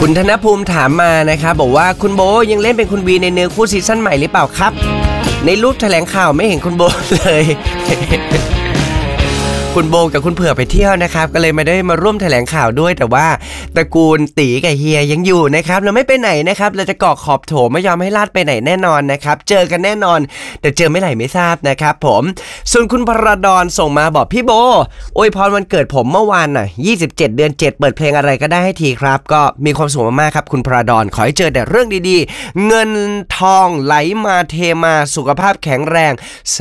คุณธนภูมิถามมานะครับบอกว่าคุณโบยังเล่นเป็นคุณวีในเนื้อคู่ซีซั่นใหม่หรือเปล่าครับในรูปแถลงข่าวไม่เห็นคุณโบเลย คุณโบกับคุณเผื่อไปเที่ยวนะครับก็เลยไม่ได้มาร่วมแถลงข่าวด้วยแต่ว่าตระกูลตีกับเฮียยังอยู่นะครับเราไม่ไปไหนนะครับเราจะเกาะขอบโถไม่ยอมให้ลาดไปไหนแน่นอนนะครับเจอกันแน่นอนแต่เจอไม่ไหนไม่ทราบนะครับผมส่วนคุณพระดอนส่งมาบอกพี่โบอวยพรวันเกิดผมเมื่อวานน่ะ27เดือน7เปิดเพลงอะไรก็ได้ให้ทีครับก็มีความสุขมากๆครับคุณพระดอนขอให้เจอแต่เรื่องดีๆเงินทองไหลมาเทมาสุขภาพแข็งแรง